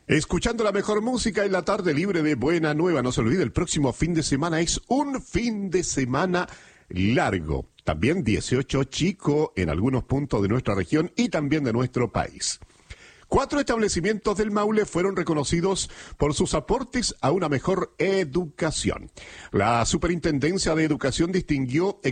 Escuchando la mejor música en la tarde libre de Buena Nueva. No se olvide, el próximo fin de semana es un fin de semana largo. También 18 chico en algunos puntos de nuestra región y también de nuestro país. 4 establecimientos del Maule fueron reconocidos por sus aportes a una mejor educación. La Superintendencia de Educación distinguió